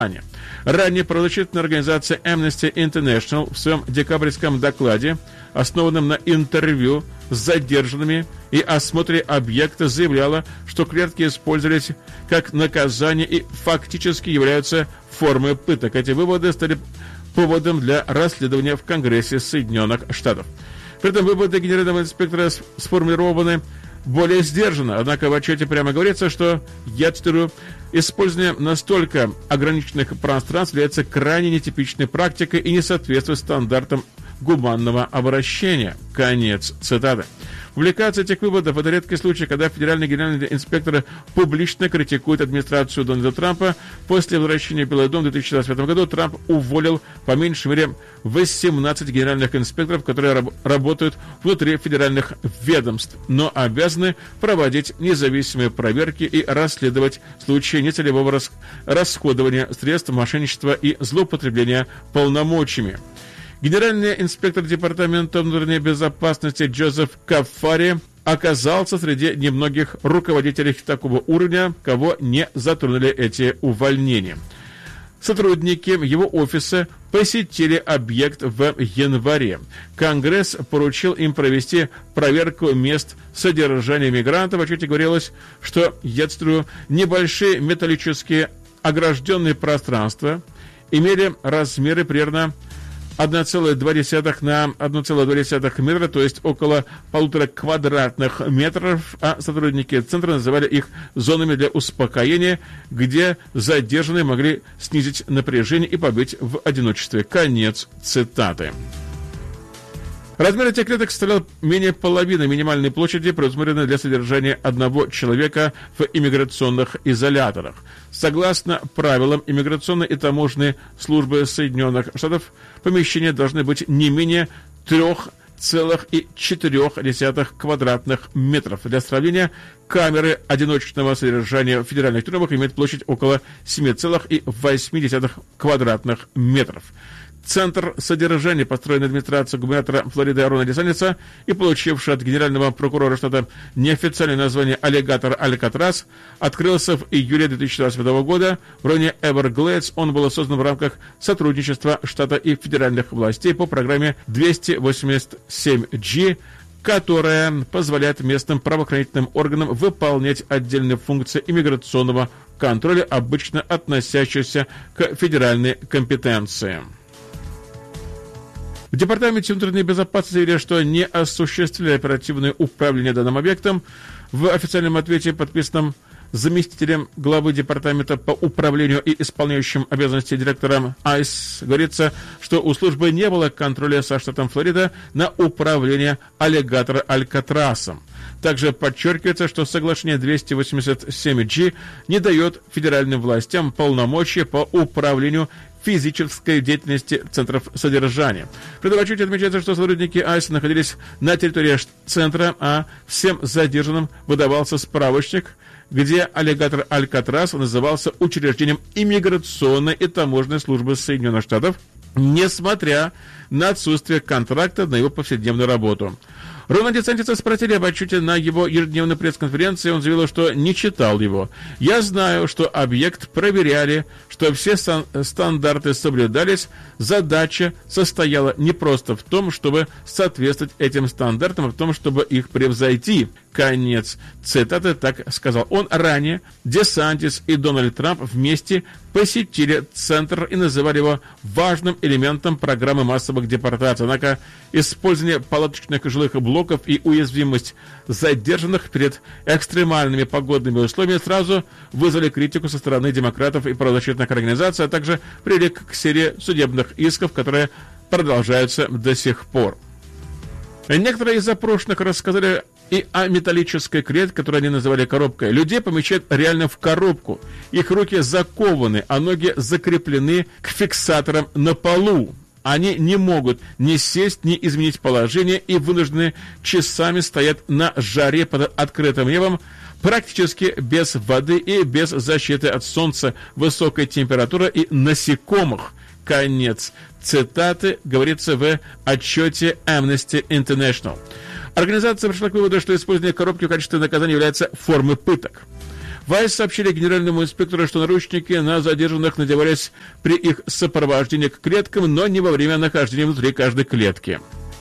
Ранее правозащитная организация Amnesty International в своем декабрьском докладе, основанном на интервью с задержанными и осмотре объекта, заявляла, что клетки использовались как наказание и фактически являются формой пыток. Эти выводы стали поводом для расследования в Конгрессе Соединенных Штатов. При этом выводы генерального инспектора сформулированы более сдержанно, однако в отчете прямо говорится, что, я цитирую, использование настолько ограниченных пространств является крайне нетипичной практикой и не соответствует стандартам гуманного обращения. Конец цитаты. Публикация этих выводов – это редкий случай, когда федеральный генеральный инспектор публично критикует администрацию Дональда Трампа. После возвращения в Белый дом в 2025 году Трамп уволил по меньшей мере 18 генеральных инспекторов, которые работают внутри федеральных ведомств, но обязаны проводить независимые проверки и расследовать случаи нецелевого расходования средств, мошенничества и злоупотребления полномочиями. Генеральный инспектор Департамента внутренней безопасности Джозеф Кафари оказался среди немногих руководителей такого уровня, кого не затронули эти увольнения. Сотрудники его офиса посетили объект в январе. Конгресс поручил им провести проверку мест содержания мигрантов. В отчете говорилось, что, я цитирую, небольшие металлические огражденные пространства имели размеры примерно 1,2 на 1,2 метра, то есть около 1,5 квадратных метров, а сотрудники центра называли их зонами для успокоения, где задержанные могли снизить напряжение и побыть в одиночестве. Конец цитаты. Размер этих клеток составлял менее половины минимальной площади, предусмотренной для содержания одного человека в иммиграционных изоляторах. Согласно правилам иммиграционной и таможенной службы Соединенных Штатов, помещения должны быть не менее 3,4 квадратных метров. Для сравнения, камеры одиночного содержания в федеральных тюрьмах имеют площадь около 7,8 квадратных метров. Центр содержания, построенный администрацией губернатора Флориды Рона Десантиса и получивший от генерального прокурора штата неофициальное название «Аллигатор Алькатрас», открылся в июле 2025 года в районе Эверглейдс. Он был создан в рамках сотрудничества штата и федеральных властей по программе 287G, которая позволяет местным правоохранительным органам выполнять отдельные функции иммиграционного контроля, обычно относящиеся к федеральной компетенции. В Департаменте внутренней безопасности заявили, что не осуществили оперативное управление данным объектом. В официальном ответе, подписанном заместителем главы департамента по управлению и исполняющим обязанности директором АИС, говорится, что у службы не было контроля со штатом Флорида на управление аллигатора Алькатрасом. Также подчеркивается, что соглашение 287G не дает федеральным властям полномочия по управлению физической деятельности центров содержания. В отчете отмечается, что сотрудники АИС находились на территории центра, а всем задержанным выдавался справочник, где аллигатор Алькатрас назывался учреждением иммиграционной и таможенной службы Соединенных Штатов, несмотря на отсутствие контракта на его повседневную работу. Рона Десантиса спросили об отчете на его ежедневной пресс-конференции, он заявил, что не читал его. «Я знаю, что объект проверяли, что все стандарты соблюдались. Задача состояла не просто в том, чтобы соответствовать этим стандартам, а в том, чтобы их превзойти». Конец цитаты, так сказал он. Ранее Десантис и Дональд Трамп вместе посетили центр и называли его важным элементом программы массовых депортаций. Однако использование палаточных жилых блоков и уязвимость задержанных перед экстремальными погодными условиями сразу вызвали критику со стороны демократов и правозащитных организаций, а также привели к серии судебных исков, которые продолжаются до сих пор. Некоторые из запрошенных рассказали и о металлической клетке, которую они называли коробкой. Людей помещают реально в коробку. Их руки закованы, а ноги закреплены к фиксаторам на полу. Они не могут ни сесть, ни изменить положение и вынуждены часами стоять на жаре под открытым небом, практически без воды и без защиты от солнца, высокой температуры и насекомых. Конец цитаты, говорится в отчете Amnesty International. Организация пришла к выводу, что использование коробки в качестве наказания является формой пыток. Вайс сообщили генеральному инспектору, что наручники на задержанных надевались при их сопровождении к клеткам, но не во время нахождения внутри каждой клетки.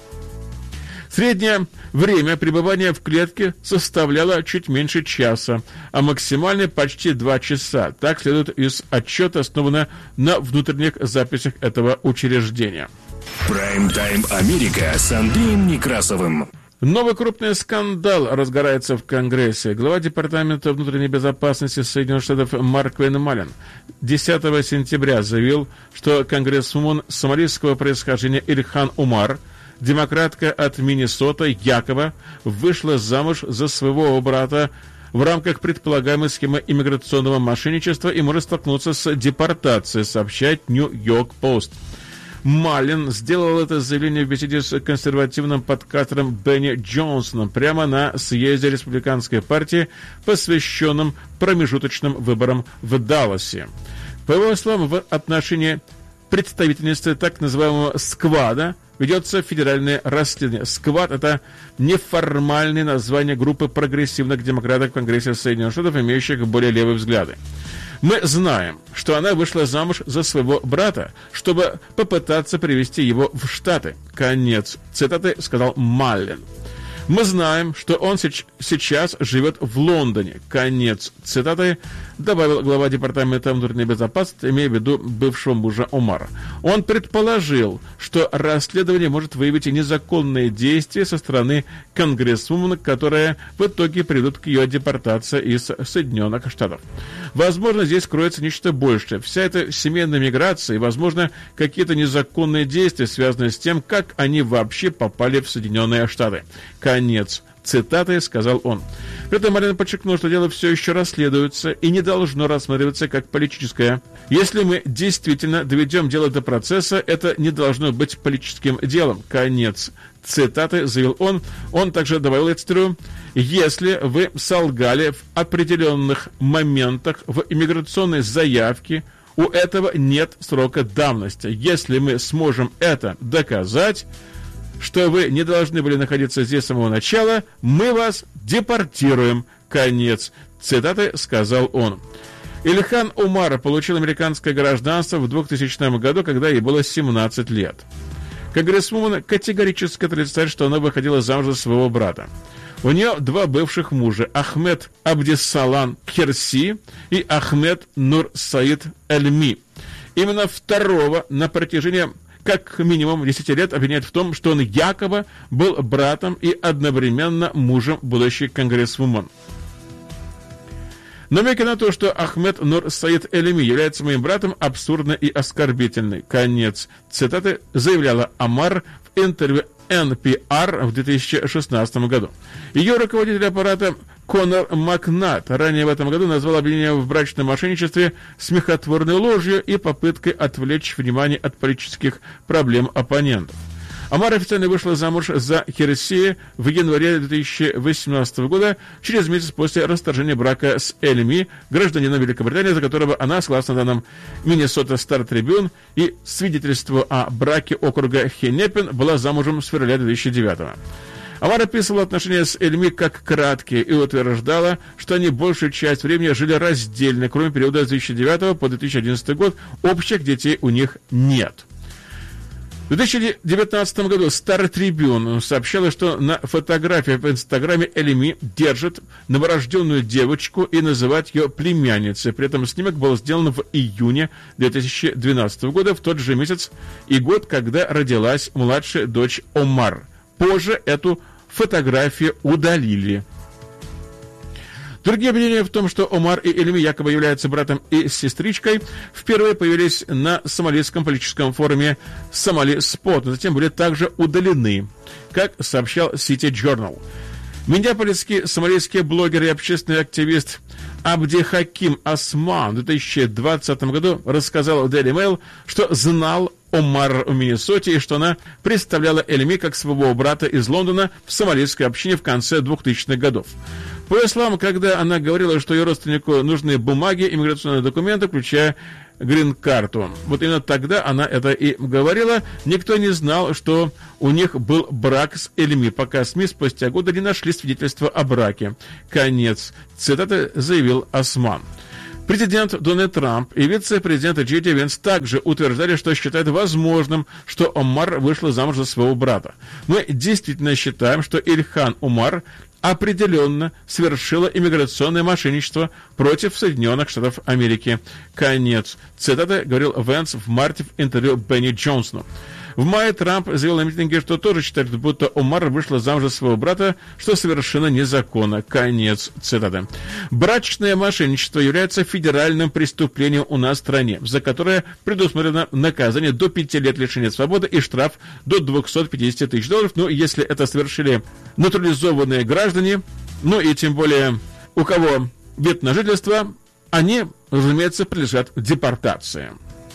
Среднее время пребывания в клетке составляло чуть меньше часа, а максимальное почти 2 часа. Так следует из отчета, основанного на внутренних записях этого учреждения. Прайм-тайм Америка с Андреем Некрасовым. Новый крупный скандал разгорается в Конгрессе. Глава Департамента внутренней безопасности Соединенных Штатов Марквин Маллен 10 сентября заявил, что конгрессвумен сомалийского происхождения Ильхан Умар, демократка от Миннесоты, якобы вышла замуж за своего брата в рамках предполагаемой схемы иммиграционного мошенничества и может столкнуться с депортацией, сообщает Нью-Йорк Пост. Маллен сделал это заявление в беседе с консервативным подкастером Бенни Джонсоном прямо на съезде республиканской партии, посвященном промежуточным выборам в Далласе. По его словам, в отношении представительницы так называемого «сквада» ведется федеральное расследование. «Сквад» — это неформальное название группы прогрессивных демократов в Конгрессе Соединенных Штатов, имеющих более левые взгляды. Мы знаем, что она вышла замуж за своего брата, чтобы попытаться привести его в Штаты. Конец цитаты, сказал Маллен. Мы знаем, что он сейчас живет в Лондоне. Конец цитаты, добавил глава Департамента внутренней безопасности, имея в виду бывшего мужа Умара. Он предположил, что расследование может выявить незаконные действия со стороны конгрессвумена, которые в итоге приведут к ее депортации из Соединенных Штатов. Возможно, здесь кроется нечто большее. Вся эта семейная миграция и, возможно, какие-то незаконные действия, связанные с тем, как они вообще попали в Соединенные Штаты. Конец цитаты, сказал он. При этом Маллен подчеркнул, что дело все еще расследуется и не должно рассматриваться как политическое. Если мы действительно доведем дело до процесса, это не должно быть политическим делом. Конец цитаты, заявил он. Он также добавил, я цитирую: «Если вы солгали в определенных моментах в иммиграционной заявке, у этого нет срока давности. Если мы сможем это доказать, что вы не должны были находиться здесь с самого начала, мы вас депортируем». Конец цитаты, сказал он. Ильхан Умар получил американское гражданство в 2000 году, когда ей было 17 лет. Конгрессвумен категорически отрицает, что она выходила замуж за своего брата. У нее 2 бывших мужа: Ахмед Абдиссалам Херси и Ахмед Нур Саид Эльми. Именно второго на протяжении как минимум 10 лет обвиняют в том, что он якобы был братом и одновременно мужем будущей конгрессвумен. Намеки на то, что Ахмед Нур Саид Эльми является моим братом, абсурдно и оскорбительны. Конец цитаты, заявляла Амар в интервью NPR в 2016 году. Ее руководитель аппарата Конор Макнат ранее в этом году назвал обвинение в брачном мошенничестве смехотворной ложью и попыткой отвлечь внимание от политических проблем оппонентов. Амар официально вышла замуж за Херси в январе 2018 года, через месяц после расторжения брака с Эльми, гражданином Великобритании, за которого она, согласно данным Minnesota Star Tribune и свидетельству о браке округа Хенепин, была замужем с февраля 2009 года. Амар описывала отношения с Эльми как краткие и утверждала, что они большую часть времени жили раздельно, кроме периода с 2009 по 2011 год. Общих детей у них нет. В 2019 году Star Tribune сообщала, что на фотографии в Инстаграме Эльми держит новорожденную девочку и называет ее племянницей. При этом снимок был сделан в июне 2012 года, в тот же месяц и год, когда родилась младшая дочь Омар. Позже эту фотографию удалили. Другие обвинения в том, что Омар и Эльми якобы являются братом и сестричкой, впервые появились на сомалийском политическом форуме «Сомали Спот», но затем были также удалены, как сообщал City Journal. Миннеаполисский сомалийский блогер и общественный активист Абди Хаким Осман в 2020 году рассказал в Daily Mail, что знал Омар в Миннесоте и что она представляла Эльми как своего брата из Лондона в сомалийской общине в конце 2000-х годов. По ее словам, когда она говорила, что ее родственнику нужны бумаги, иммиграционные документы, включая грин-карту. Вот именно тогда она это и говорила. Никто не знал, что у них был брак с Эльми, пока СМИ спустя годы не нашли свидетельства о браке. Конец цитаты, заявил Осман. Президент Дональд Трамп и вице-президент Джей Ди Венс также утверждали, что считают возможным, что Омар вышла замуж за своего брата. Мы действительно считаем, что Ильхан Омар определенно совершила иммиграционное мошенничество против Соединенных Штатов Америки. Конец цитаты, говорил Венс в марте в интервью Бенни Джонсону. В мае Трамп заявил на митинге, что тоже считает, будто Омар вышла замуж за своего брата, что совершенно незаконно. Конец цитаты. Брачное мошенничество является федеральным преступлением у нас в стране, за которое предусмотрено наказание до 5 лет лишения свободы и штраф до $250 тысяч. Ну, если это совершили натурализованные граждане, ну и тем более у кого вид на жительство, они, разумеется, подлежат депортации.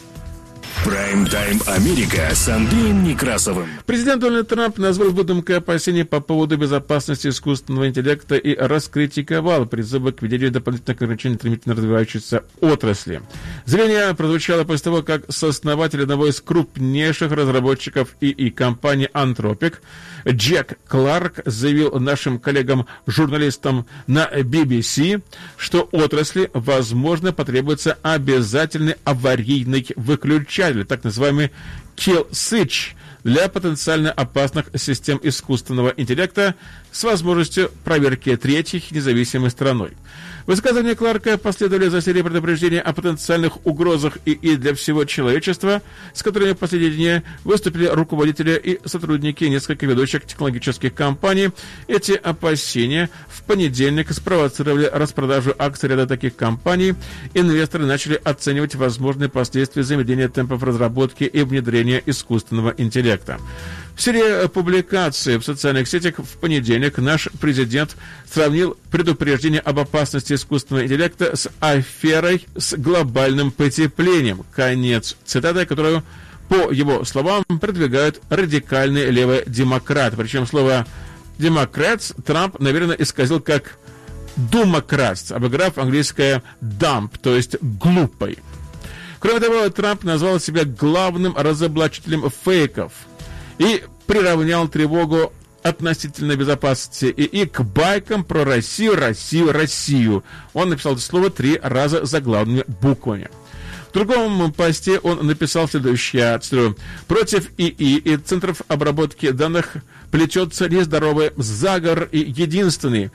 Прайм-тайм Америка с Андреем Некрасовым. Президент Дональд Трамп назвал выдумкой опасения по поводу безопасности искусственного интеллекта и раскритиковал призывы к введению дополнительных ограничений стремительно развивающейся отрасли. Заявление прозвучало после того, как сооснователь одного из крупнейших разработчиков ИИ компании Anthropic Джек Кларк заявил нашим коллегам-журналистам на BBC, что отрасли, возможно, потребуется обязательный аварийный выключатель, так называемый kill switch, для потенциально опасных систем искусственного интеллекта с возможностью проверки третьих независимой страной. Высказывания Кларка последовали за серией предупреждений о потенциальных угрозах ИИ для всего человечества, с которыми в последние дни выступили руководители и сотрудники нескольких ведущих технологических компаний. Эти опасения в понедельник спровоцировали распродажу акций ряда таких компаний. Инвесторы начали оценивать возможные последствия замедления темпов разработки и внедрения искусственного интеллекта. В серии публикаций в социальных сетях в понедельник наш президент сравнил предупреждение об опасности искусственного интеллекта с аферой с глобальным потеплением. Конец цитаты, которую, по его словам, продвигают радикальные левые демократы. Причем слово «демократ» Трамп, наверное, исказил как «думократ», обыграв английское «dumb», то есть «глупой». Кроме того, Трамп назвал себя главным разоблачителем фейков и приравнял тревогу относительно безопасности ИИ к байкам про Россию, Россию, Россию. Он написал это слово 3 раза заглавными буквами. В другом посте он написал следующее, я цитирую: «Против ИИ и центров обработки данных плетется нездоровый заговор, и единственный,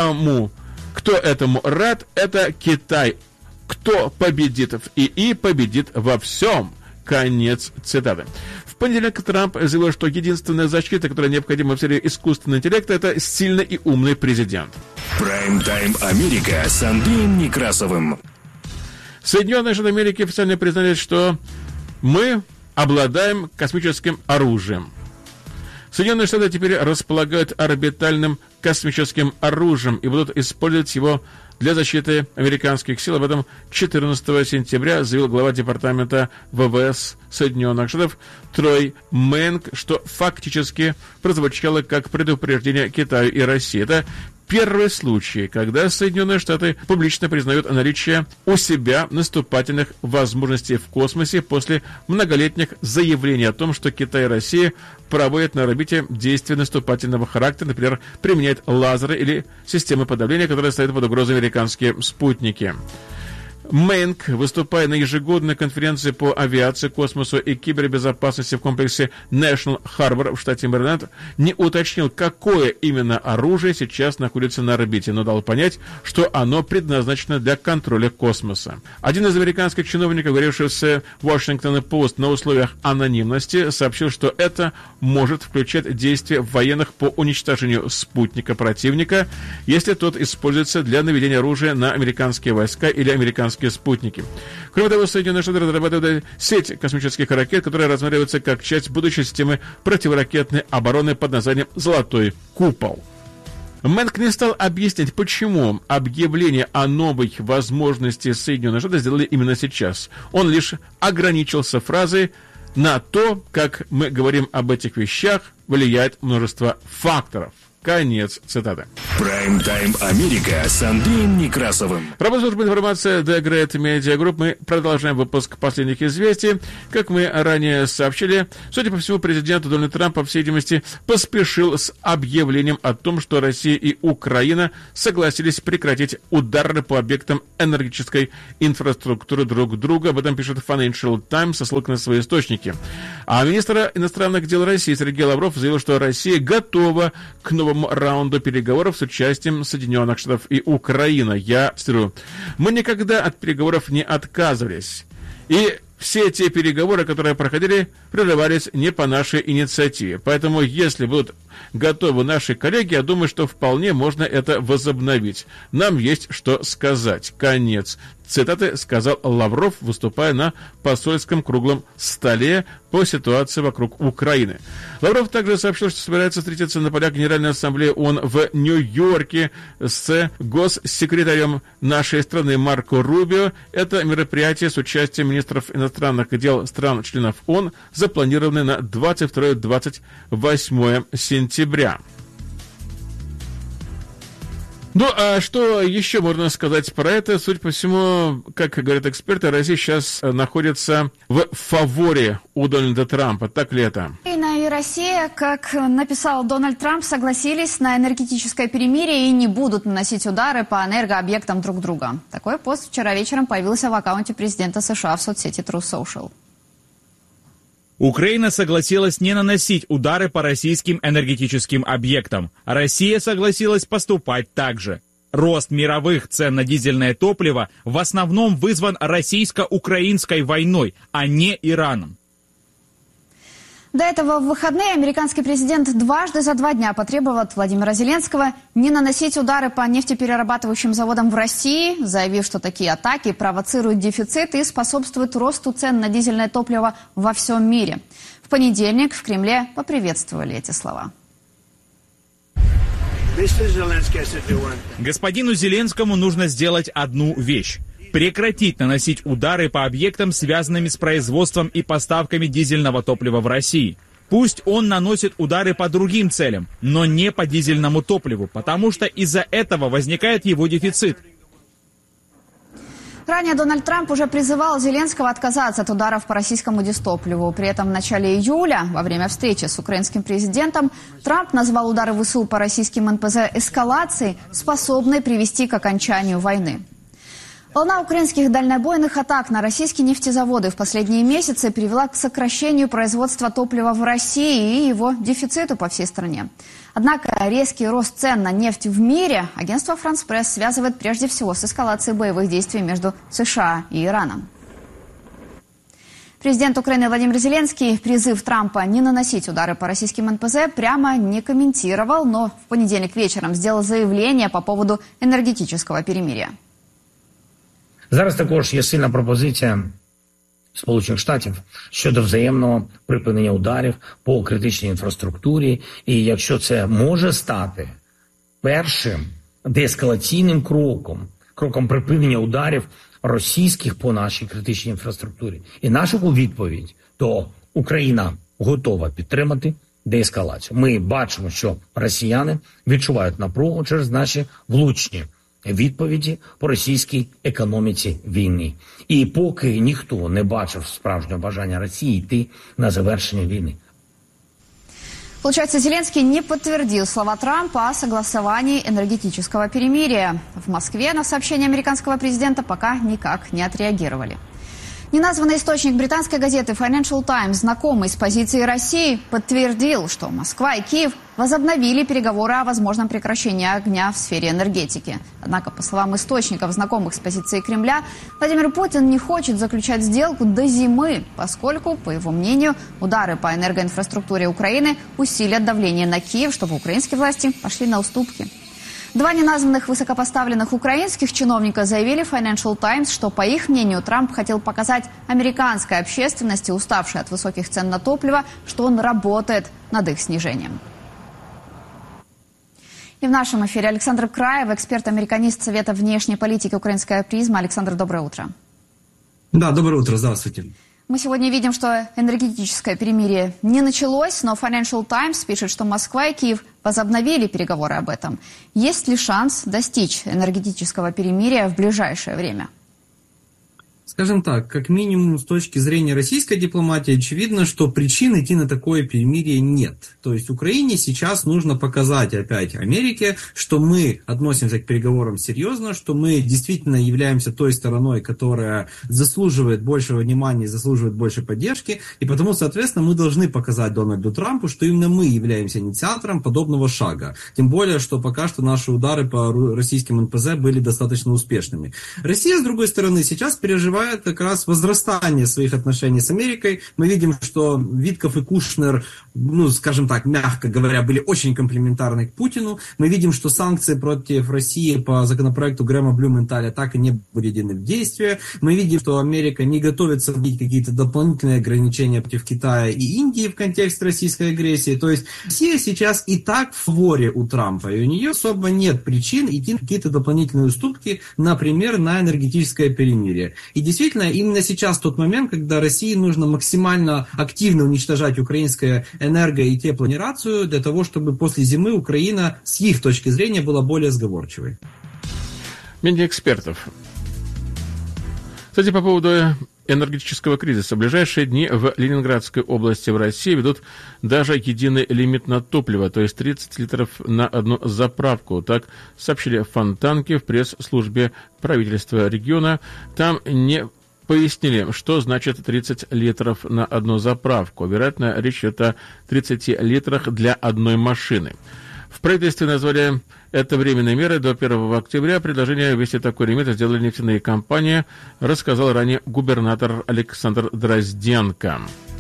кто этому рад, это Китай. Кто победит в ИИ, победит во всем». Конец цитаты. В понедельник Трамп заявил, что единственная защита, которая необходима в сфере искусственного интеллекта, это сильный и умный президент. Прайм-тайм Америка с Андреем Некрасовым. Соединенные Штаты Америки официально признали, что мы обладаем космическим оружием. Соединенные Штаты теперь располагают орбитальным космическим оружием и будут использовать его для защиты американских сил. Об этом 14 сентября заявил глава департамента ВВС Соединенных Штатов Трой Мэнк, что фактически прозвучало как предупреждение Китаю и России. Это первый случай, когда Соединенные Штаты публично признают наличие у себя наступательных возможностей в космосе после многолетних заявлений о том, что Китай и Россия проводят на орбите действия наступательного характера, например, применяют лазеры или системы подавления, которые ставят под угрозу американские спутники. Мэнк, выступая на ежегодной конференции по авиации, космосу и кибербезопасности в комплексе National Harbor в штате Мэриленд, не уточнил, какое именно оружие сейчас находится на орбите, но дал понять, что оно предназначено для контроля космоса. Один из американских чиновников, говоривший с Washington Post на условиях анонимности, сообщил, что это может включать действия военных по уничтожению спутника противника, если тот используется для наведения оружия на американские войска или американские спутники. Кроме того, Соединенные Штаты разрабатывают сеть космических ракет, которая рассматривается как часть будущей системы противоракетной обороны под названием «Золотой купол». Мэнк не стал объяснять, почему объявление о новой возможности Соединенных Штатов сделали именно сейчас. Он лишь ограничился фразой «на то, как мы говорим об этих вещах, влияет множество факторов». Конец цитаты. Прайм-тайм Америка с Андреем Некрасовым. Работа службы информации The Great Media Group. Мы продолжаем выпуск последних известий. Как мы ранее сообщили, судя по всему, президент Дональд Трамп, по всей видимости, поспешил с объявлением о том, что Россия и Украина согласились прекратить удары по объектам энергетической инфраструктуры друг друга. Об этом пишет Financial Times со ссылкой на свои источники. А министр иностранных дел России Сергей Лавров заявил, что Россия готова к новому раунду переговоров с участием Соединенных Штатов и Украины. Я цитирую: «Мы никогда от переговоров не отказывались. И все те переговоры, которые проходили, прерывались не по нашей инициативе. Поэтому, если будут готовы наши коллеги, я думаю, что вполне можно это возобновить. Нам есть что сказать». Конец цитаты, сказал Лавров, выступая на посольском круглом столе по ситуации вокруг Украины. Лавров также сообщил, что собирается встретиться на полях Генеральной Ассамблеи ООН в Нью-Йорке с госсекретарем нашей страны Марко Рубио. Это мероприятие с участием министров иностранных дел стран-членов ООН запланировано на 22-28 сентября. Ну, а что еще можно сказать про это? Судя по всему, как говорят эксперты, Россия сейчас находится в фаворе у Дональда Трампа. Так ли это? Украина и Россия, как написал Дональд Трамп, согласились на энергетическое перемирие и не будут наносить удары по энергообъектам друг друга. Такой пост вчера вечером появился в аккаунте президента США в соцсети Truth Social. Украина согласилась не наносить удары по российским энергетическим объектам. Россия согласилась поступать так же. Рост мировых цен на дизельное топливо в основном вызван российско-украинской войной, а не Ираном. До этого в выходные американский президент дважды за 2 дня потребовал от Владимира Зеленского не наносить удары по нефтеперерабатывающим заводам в России, заявив, что такие атаки провоцируют дефицит и способствуют росту цен на дизельное топливо во всем мире. В понедельник в Кремле поприветствовали эти слова. Господину Зеленскому нужно сделать одну вещь. Прекратить наносить удары по объектам, связанными с производством и поставками дизельного топлива в России. Пусть он наносит удары по другим целям, но не по дизельному топливу, потому что из-за этого возникает его дефицит. Ранее Дональд Трамп уже призывал Зеленского отказаться от ударов по российскому дизтопливу. При этом в начале июля, во время встречи с украинским президентом, Трамп назвал удары ВСУ по российским НПЗ эскалацией, способной привести к окончанию войны. Волна украинских дальнобойных атак на российские нефтезаводы в последние месяцы привела к сокращению производства топлива в России и его дефициту по всей стране. Однако резкий рост цен на нефть в мире агентство France Press связывает прежде всего с эскалацией боевых действий между США и Ираном. Президент Украины Владимир Зеленский призыв Трампа не наносить удары по российским НПЗ прямо не комментировал, но в понедельник вечером сделал заявление по поводу энергетического перемирия. Зараз також є сильна пропозиція Сполучених Штатів щодо взаємного припинення ударів по критичній інфраструктурі. І якщо це може стати першим деескалаційним кроком припинення ударів російських по нашій критичній інфраструктурі, і наша відповідь, то Україна готова підтримати деескалацію. Ми бачимо, що росіяни відчувають напругу через наші влучні відповіді по російській економіці війни. І поки ніхто не бачив справжнього бажання Росії йти на завершення війни. Получается, Зеленский не подтвердил слова Трампа о согласовании энергетического перемирия. В Москве на сообщение американского президента пока никак не отреагировали. Неназванный источник британской газеты Financial Times, знакомый с позицией России, подтвердил, что Москва и Киев возобновили переговоры о возможном прекращении огня в сфере энергетики. Однако, по словам источников, знакомых с позицией Кремля, Владимир Путин не хочет заключать сделку до зимы, поскольку, по его мнению, удары по энергоинфраструктуре Украины усилят давление на Киев, чтобы украинские власти пошли на уступки. 2 неназванных высокопоставленных украинских чиновника заявили Financial Times, что, по их мнению, Трамп хотел показать американской общественности, уставшей от высоких цен на топливо, что он работает над их снижением. И в нашем эфире Александр Краев, эксперт-американист Совета внешней политики «Украинская призма». Александр, доброе утро. Да, доброе утро, здравствуйте. Мы сегодня видим, что энергетическое перемирие не началось, но Financial Times пишет, что Москва и Киев возобновили переговоры об этом. Есть ли шанс достичь энергетического перемирия в ближайшее время? Скажем так, как минимум с точки зрения российской дипломатии очевидно, что причин идти на такое перемирие нет. То есть Украине сейчас нужно показать опять Америке, что мы относимся к переговорам серьезно, что мы действительно являемся той стороной, которая заслуживает большего внимания, заслуживает большей поддержки, и потому, соответственно, мы должны показать Дональду Трампу, что именно мы являемся инициатором подобного шага. Тем более, что пока что наши удары по российским НПЗ были достаточно успешными. Россия, с другой стороны, сейчас переживает как раз возрастание своих отношений с Америкой. Мы видим, что Витков и Кушнер, скажем так, мягко говоря, были очень комплементарны к Путину. Мы видим, что санкции против России по законопроекту Грэма Блюменталя так и не приведены в действие. Мы видим, что Америка не готовится вводить какие-то дополнительные ограничения против Китая и Индии в контексте российской агрессии. То есть Россия сейчас и так в фаворе у Трампа, и у нее особо нет причин идти на какие-то дополнительные уступки, например, на энергетическое перемирие. И действительно, именно сейчас тот момент, когда России нужно максимально активно уничтожать украинскую энерго- и теплогенерацию для того, чтобы после зимы Украина, с их точки зрения, была более сговорчивой. Мнение экспертов. Кстати, по поводу энергетического кризиса. В ближайшие дни в Ленинградской области в России ведут даже единый лимит на топливо, то есть 30 литров на одну заправку. Так сообщили в Фонтанке в пресс-службе правительства региона. Там не пояснили, что значит 30 литров на одну заправку. Вероятно, речь идет о 30 литрах для одной машины. В правительстве назвали это временной мерой до 1 октября. Предложение ввести такой лимит сделали нефтяные компании, рассказал ранее губернатор Александр Дрозденко.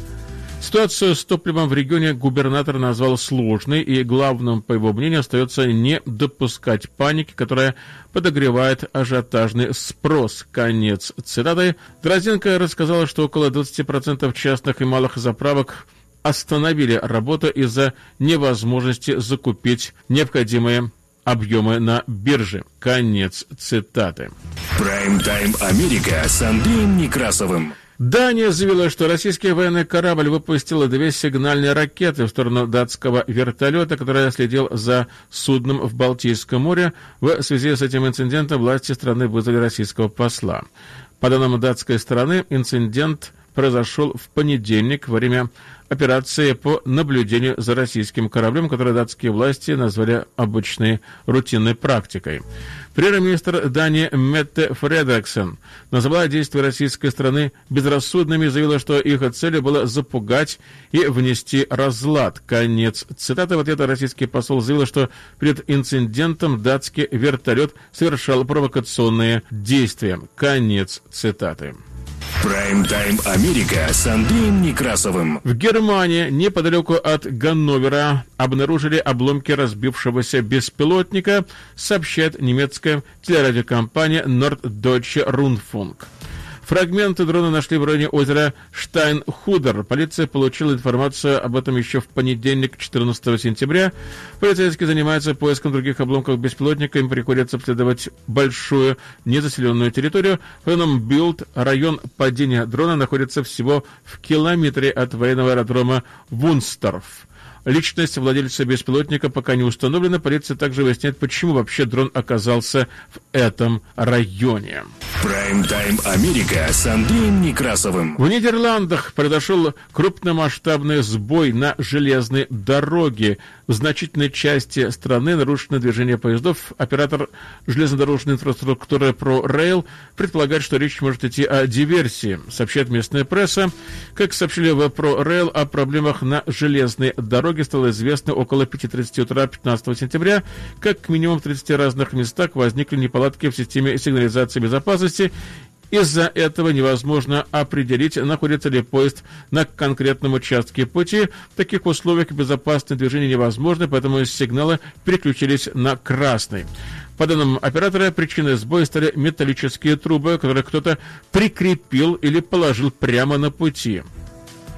Ситуацию с топливом в регионе губернатор назвал сложной, и главным, по его мнению, остается не допускать паники, которая подогревает ажиотажный спрос. Конец цитаты. Дрозденко рассказал, что около 20% частных и малых заправок остановили работу из-за невозможности закупить необходимые объемы на бирже. Конец цитаты. Прайм-тайм Америка с Андреем Некрасовым. Дания заявила, что российский военный корабль выпустил 2 сигнальные ракеты в сторону датского вертолета, который следил за судном в Балтийском море. В связи с этим инцидентом власти страны вызвали российского посла. По данным датской стороны, инцидент произошел в понедельник во время операции по наблюдению за российским кораблем, которую датские власти назвали обычной рутинной практикой. Премьер-министр Дании Метте Фредериксен назвала действия российской страны безрассудными и заявила, что их целью было запугать и внести разлад. Конец цитаты. В ответ российский посол заявил, что перед инцидентом датский вертолет совершал провокационные действия. Конец цитаты. Прайм-тайм Америка с Андреем Некрасовым. В Германии, неподалеку от Ганновера, обнаружили обломки разбившегося беспилотника, сообщает немецкая телерадиокомпания Norddeutsche Rundfunk. Фрагменты дрона нашли в районе озера Штайнхудер. Полиция получила информацию об этом еще в понедельник, 14 сентября. Полицейские занимаются поиском других обломков беспилотника. Им приходится обследовать большую незаселенную территорию. По данным Bild, район падения дрона находится всего в километре от военного аэродрома Вунсторф. Личность владельца беспилотника пока не установлена. Полиция также выясняет, почему вообще дрон оказался в этом районе. Прайм-тайм Америка с Андреем Некрасовым. В Нидерландах произошел крупномасштабный сбой на железной дороге. В значительной части страны нарушено движение поездов. Оператор железнодорожной инфраструктуры ProRail предполагает, что речь может идти о диверсии, сообщает местная пресса. Как сообщили в ProRail, о проблемах на железной дороге стало известно около 5:30 утра 15 сентября. Как минимум в 30 разных местах возникли неполадки в системе сигнализации безопасности. Из-за этого невозможно определить, находится ли поезд на конкретном участке пути. В таких условиях безопасное движение невозможно, поэтому сигналы переключились на красный. По данным оператора, причиной сбоя стали металлические трубы, которые кто-то прикрепил или положил прямо на пути.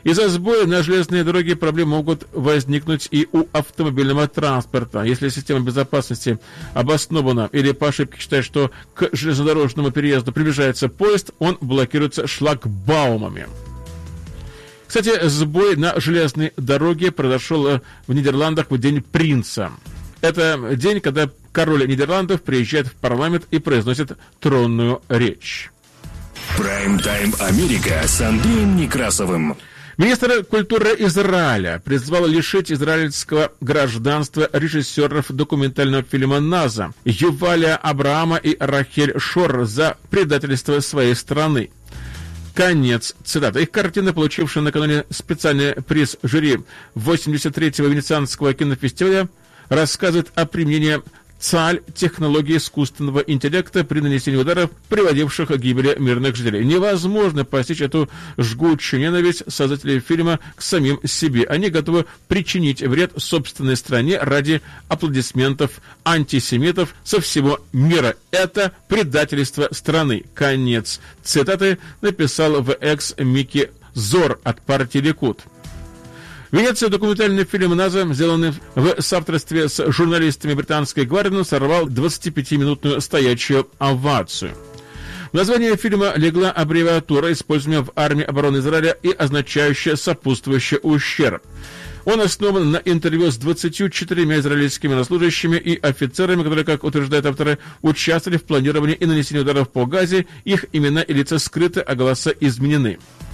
Из-за сбоя на железные дороги проблемы могут возникнуть и у автомобильного транспорта. Если система безопасности обоснована или по ошибке считает, что к железнодорожному переезду приближается поезд, он блокируется шлагбаумами. Кстати, сбой на железной дороге произошел в Нидерландах в День Принца. Это день, когда король Нидерландов приезжает в парламент и произносит тронную речь. Прайм-тайм Америка с Андреем Некрасовым. Министр культуры Израиля призвал лишить израильского гражданства режиссеров документального фильма «Наза» Юваля Абраама и Рахель Шор за предательство своей страны. Конец цитаты. Их картина, получившая накануне специальный приз жюри 83-го Венецианского кинофестиваля, рассказывает о применении ЦАЛЬ технологии искусственного интеллекта при нанесении ударов, приводивших к гибели мирных жителей. Невозможно постичь эту жгучую ненависть создателей фильма к самим себе. Они готовы причинить вред собственной стране ради аплодисментов антисемитов со всего мира. Это предательство страны. Конец цитаты написал в X Микки Зор от партии Ликуд. В Венеции документальный фильм «Наза», сделанный в соавторстве с журналистами британской гвардии, сорвал 25-минутную стоячую овацию. В название фильма легла аббревиатура, используемая в армии обороны Израиля и означающая сопутствующий ущерб. Он основан на интервью с 24 израильскими военнослужащими и офицерами, которые, как утверждают авторы, участвовали в планировании и нанесении ударов по Газе. Их имена и лица скрыты, а голоса изменены.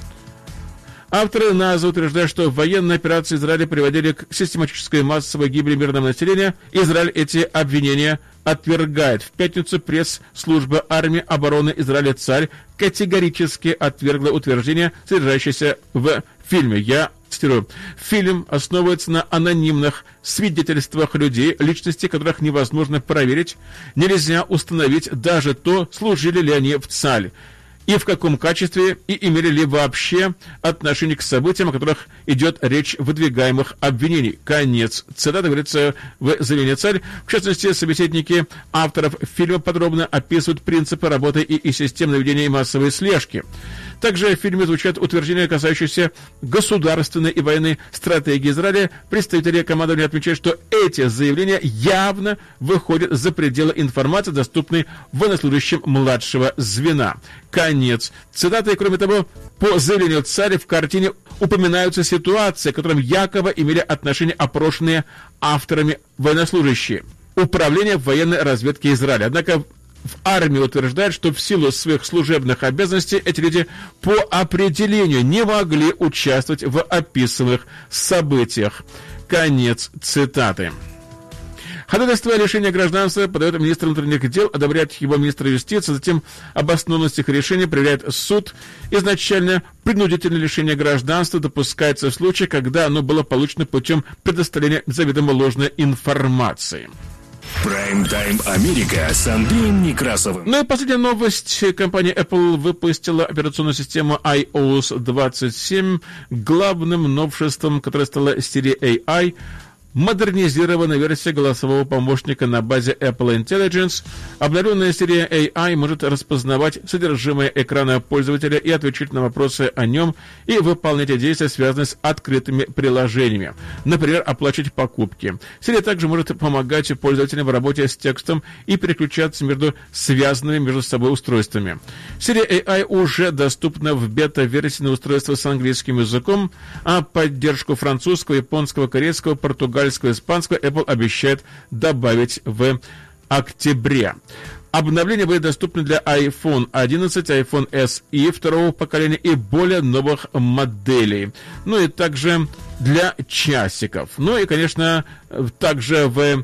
Авторы НАЗа утверждают, что военные операции Израиля приводили к систематической массовой гибели мирного населения. Израиль эти обвинения отвергает. В пятницу пресс-служба армии обороны Израиля ЦАРь категорически отвергла утверждение, содержащееся в фильме. Я цитирую. Фильм основывается на анонимных свидетельствах людей, личности которых невозможно проверить. Нельзя установить даже то, служили ли они в ЦАРь, и в каком качестве, и имели ли вообще отношение к событиям, о которых идет речь выдвигаемых обвинений. Конец цитаты, говорится в заявлении ЦАРь. В частности, собеседники авторов фильма подробно описывают принципы работы и систем наведения массовой слежки. Также в фильме звучат утверждения, касающиеся государственной и военной стратегии Израиля. Представители командования отмечают, что эти заявления явно выходят за пределы информации, доступной военнослужащим младшего звена. Конец цитаты. Кроме того, по заявлению ЦАРя в картине упоминаются ситуации, к которым якобы имели отношение опрошенные авторами военнослужащие Управления военной разведки Израиля. Однако в армии утверждают, что в силу своих служебных обязанностей эти люди по определению не могли участвовать в описанных событиях. Конец цитаты. Ходатайство о лишении гражданства подает министр внутренних дел, одобряет его министр юстиции, затем обоснованность их решения проверяет суд. Изначально принудительное лишение гражданства допускается в случае, когда оно было получено путем предоставления заведомо ложной информации. Прайм-тайм Америка с Андреем Некрасовым. Ну и последняя новость. Компания Apple выпустила операционную систему iOS 27. Главным новшеством, которое стало серия AI, модернизированная версия голосового помощника на базе Apple Intelligence. Обновленная серия AI может распознавать содержимое экрана пользователя и отвечать на вопросы о нем и выполнять действия, связанные с открытыми приложениями. Например, оплачивать покупки. Серия также может помогать пользователям в работе с текстом и переключаться между связанными между собой устройствами. Серия AI уже доступна в бета-версии на устройства с английским языком, а поддержку французского, японского, корейского, португальского, испанского Apple обещает добавить в октябре. Обновления были доступны для iPhone 11, iPhone SE второго поколения и более новых моделей. Ну и также для часиков. Ну и, конечно, также в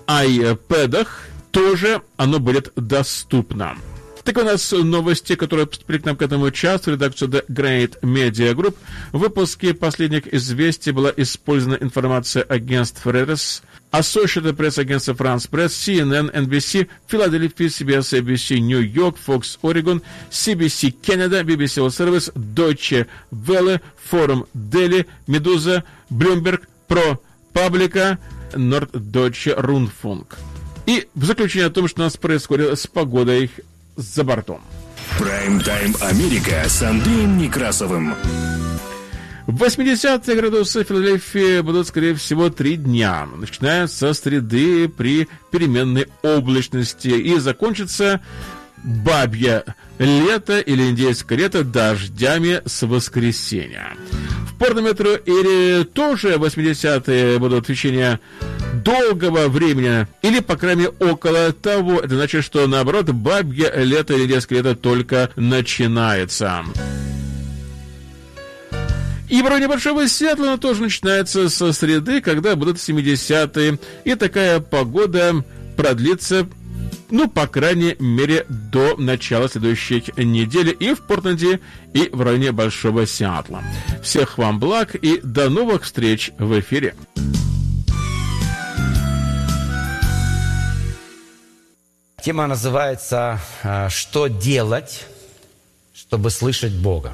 iPad'ах тоже оно будет доступно. Так у нас новости, которые поступили к нам к этому часу. Редакция The Great Media Group. В выпуске последних известий была использована информация агентств Reuters, Associated Press, агентства France Press, CNN, NBC, Philadelphia, CBS, ABC, New York, Fox, Oregon, CBC Canada, BBC World Service, Deutsche Welle, Forum Daily, Medusa, Bloomberg, ProPublica, Norddeutsche Rundfunk. И в заключение о том, что у нас происходит с погодой за бортом. Прайм-тайм Америка с Андреем Некрасовым. В 80-е градусы Филадельфии будут, скорее всего, 3 дня, начиная со среды при переменной облачности и закончится бабье лето или индейское лето дождями с воскресенья. В Порт-Метро-Эре тоже 80-е будут в течение долгого времени, или, по крайней мере, около того. Это значит, что, наоборот, бабье лето или индейское лето только начинается. И в районе Большого Сиэтла тоже начинается со среды, когда будут 70-е. И такая погода продлится, по крайней мере, до начала следующей недели и в Портленде, и в районе Большого Сиэтла. Всех вам благ и до новых встреч в эфире. Тема называется «Что делать, чтобы слышать Бога?».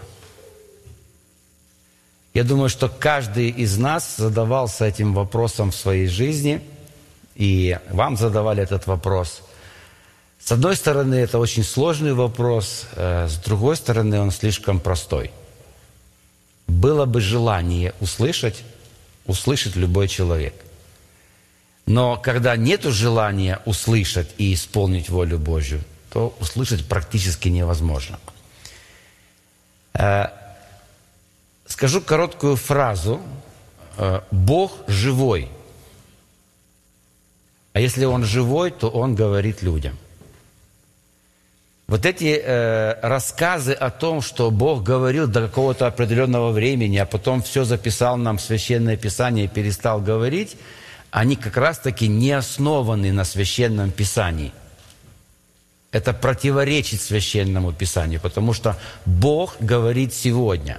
Я думаю, что каждый из нас задавался этим вопросом в своей жизни, и вам задавали этот вопрос. С одной стороны, это очень сложный вопрос, с другой стороны, он слишком простой. Было бы желание услышать любой человек. Но когда нет желания услышать и исполнить волю Божью, то услышать практически невозможно. Скажу короткую фразу. Бог живой. А если Он живой, то Он говорит людям. Вот эти рассказы о том, что Бог говорил до какого-то определенного времени, а потом все записал нам в Священное Писание и перестал говорить, они как раз-таки не основаны на Священном Писании. Это противоречит Священному Писанию, потому что Бог говорит сегодня.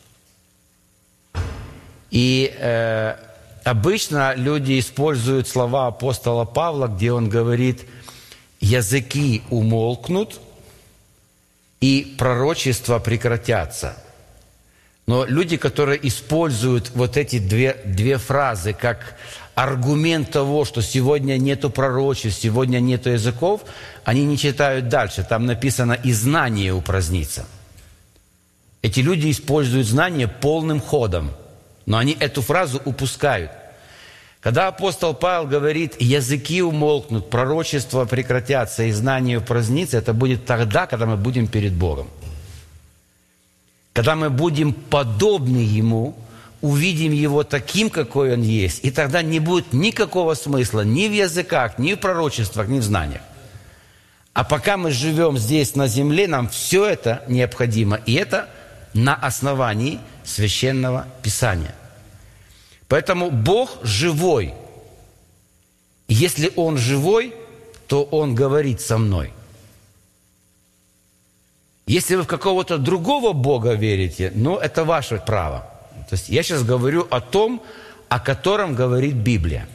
И обычно люди используют слова апостола Павла, где он говорит: «Языки умолкнут, и пророчества прекратятся». Но люди, которые используют вот эти две фразы как аргумент того, что сегодня нету пророчеств, сегодня нету языков, они не читают дальше. Там написано «и знание упразднится». Эти люди используют знание полным ходом, но они эту фразу упускают. Когда апостол Павел говорит «языки умолкнут, пророчества прекратятся и знание упразднится», это будет тогда, когда мы будем перед Богом. Когда мы будем подобны Ему, увидим Его таким, какой Он есть, и тогда не будет никакого смысла ни в языках, ни в пророчествах, ни в знаниях. А пока мы живем здесь на земле, нам все это необходимо, и это на основании Священного Писания. Поэтому Бог живой. И если Он живой, то Он говорит со мной. Если вы в какого-то другого Бога верите, это ваше право. То есть я сейчас говорю о том, о котором говорит Библия.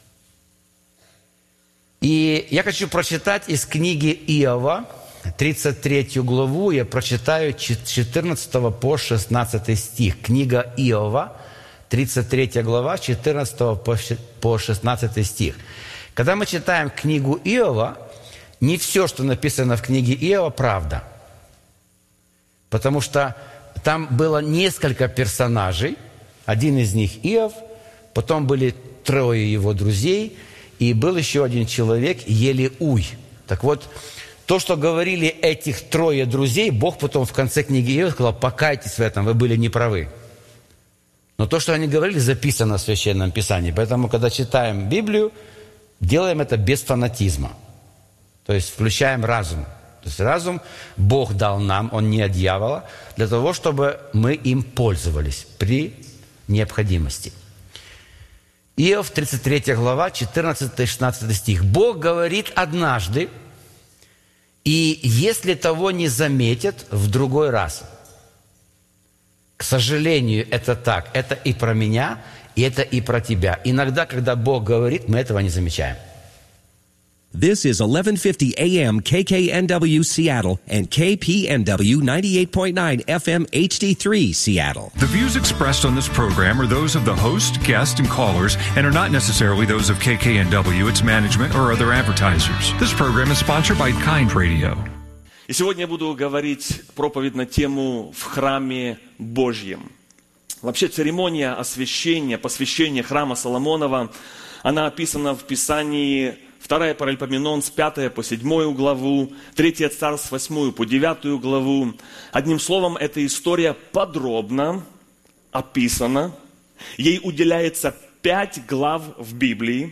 И я хочу прочитать из книги Иова, 33 главу, я прочитаю 14 по 16 стих. Книга Иова, 33 глава, 14 по 16 стих. Когда мы читаем книгу Иова, не все, что написано в книге Иова, правда. Потому что там было несколько персонажей. Один из них Иов, потом были 3 его друзей, и был еще один человек, Елеуй. Так вот, то, что говорили этих 3 друзей, Бог потом в конце книги Иова сказал: покайтесь в этом, вы были неправы. Но то, что они говорили, записано в Священном Писании. Поэтому, когда читаем Библию, делаем это без фанатизма. То есть включаем разум. То есть разум Бог дал нам, он не от дьявола, для того, чтобы мы им пользовались при необходимости. Иов, 33 глава, 14-16 стих. Бог говорит однажды, и если того не заметят, в другой раз. К сожалению, это так. Это и про меня, и это и про тебя. Иногда, когда Бог говорит, мы этого не замечаем. This is 1150 AM KKNW Seattle and KPNW 98.9 FM HD3 Seattle. The views expressed on this program are those of the host, guests, and callers and are not necessarily those of KKNW, its management, or other advertisers. This program is sponsored by Kind Radio. И сегодня я буду говорить проповедь на тему «В храме Божьем». Вообще церемония освящения, посвящения храма Соломонова, она описана в Писании 2 Паралипоменон с 5 по 7 главу, 3 Царств с 8 по 9 главу. Одним словом, эта история подробно описана. Ей уделяется 5 глав в Библии.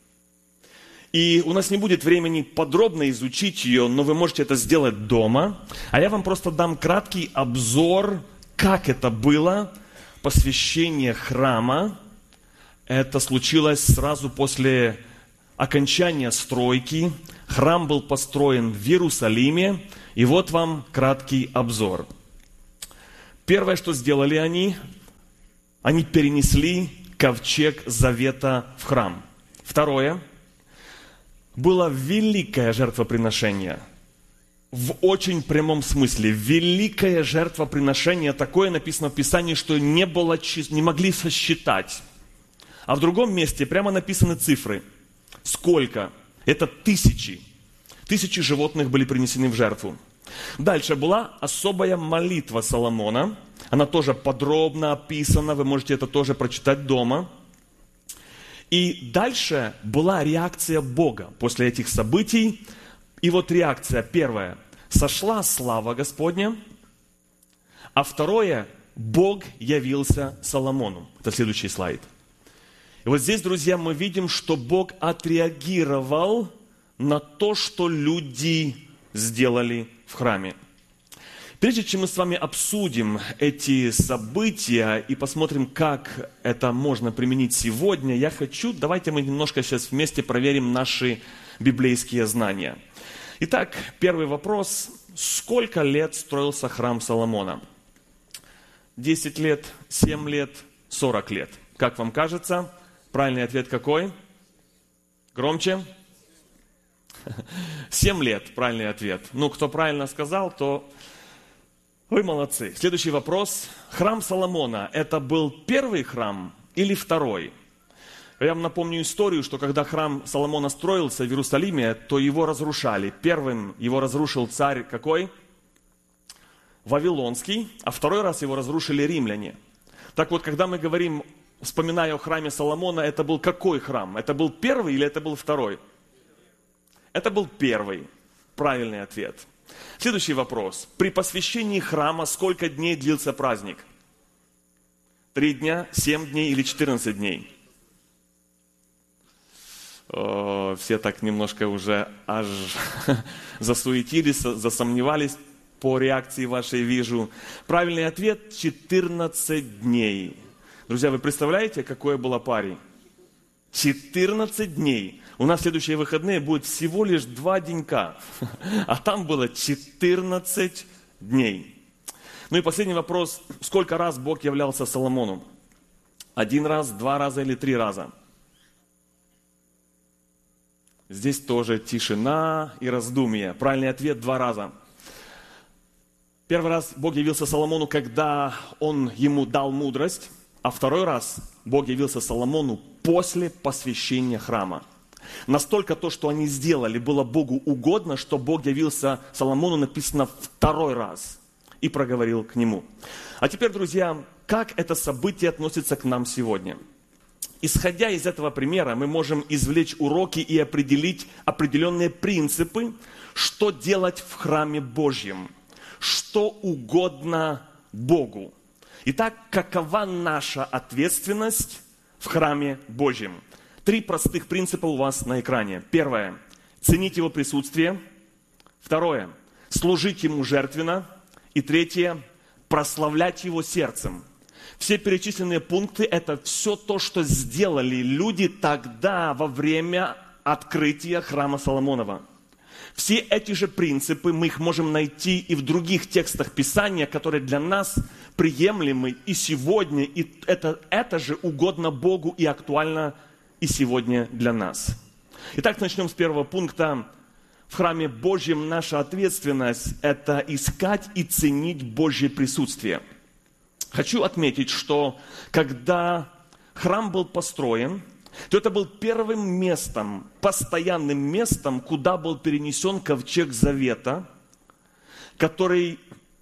И у нас не будет времени подробно изучить ее, но вы можете это сделать дома. А я вам просто дам краткий обзор, как это было, посвящение храма. Это случилось сразу после окончания стройки. Храм был построен в Иерусалиме. И вот вам краткий обзор. Первое, что сделали они перенесли ковчег завета в храм. Второе, было великое жертвоприношение. В очень прямом смысле. Великое жертвоприношение, такое написано в Писании, что не могли сосчитать. А в другом месте прямо написаны цифры. Сколько? Это тысячи. Тысячи животных были принесены в жертву. Дальше была особая молитва Соломона. Она тоже подробно описана, вы можете это тоже прочитать дома. И дальше была реакция Бога после этих событий. И вот реакция первая. Сошла слава Господня. А второе. Бог явился Соломону. Это следующий слайд. И вот здесь, друзья, мы видим, что Бог отреагировал на то, что люди сделали в храме. Прежде чем мы с вами обсудим эти события и посмотрим, как это можно применить сегодня, давайте мы немножко сейчас вместе проверим наши библейские знания. Итак, первый вопрос. Сколько лет строился храм Соломона? 10 лет, 7 лет, 40 лет. Как вам кажется? Правильный ответ какой? Громче. 7 лет, правильный ответ. Кто правильно сказал, то вы молодцы. Следующий вопрос. Храм Соломона, это был первый храм или второй? Я вам напомню историю, что когда храм Соломона строился в Иерусалиме, то его разрушали. Первым его разрушил царь какой? Вавилонский, а второй раз его разрушили римляне. Так вот, когда мы говорим, вспоминая о храме Соломона, это был какой храм? Это был первый или это был второй? Это был первый. Правильный ответ. Следующий вопрос. При посвящении храма сколько дней длился праздник? 3 дня, 7 дней или 14 дней? Все так немножко уже аж засуетились, засомневались по реакции вашей, вижу. Правильный ответ – 14 дней. Друзья, вы представляете, какое было пари? 14 дней. У нас в следующие выходные будет всего лишь 2 денька, а там было 14 дней. И последний вопрос. Сколько раз Бог являлся Соломону? 1 раз, 2 раза или 3 раза? Здесь тоже тишина и раздумье. Правильный ответ – 2 раза. Первый раз Бог явился Соломону, когда Он ему дал мудрость, а второй раз Бог явился Соломону после посвящения храма. Настолько то, что они сделали, было Богу угодно, что Бог явился Соломону, написано, 2 раз и проговорил к нему. А теперь, друзья, как это событие относится к нам сегодня? Исходя из этого примера, мы можем извлечь уроки и определить определенные принципы, что делать в храме Божьем, что угодно Богу. Итак, какова наша ответственность в храме Божьем? 3 простых принципа у вас на экране. Первое – ценить Его присутствие. Второе – служить Ему жертвенно. И третье – прославлять Его сердцем. Все перечисленные пункты – это все то, что сделали люди тогда, во время открытия храма Соломонова. Все эти же принципы мы их можем найти и в других текстах Писания, которые для нас приемлемы и сегодня, и это же угодно Богу и актуально и сегодня для нас. Итак, начнем с первого пункта. В храме Божьем наша ответственность – это искать и ценить Божье присутствие. Хочу отметить, что когда храм был построен, то это был первым местом, постоянным местом, куда был перенесен ковчег завета, который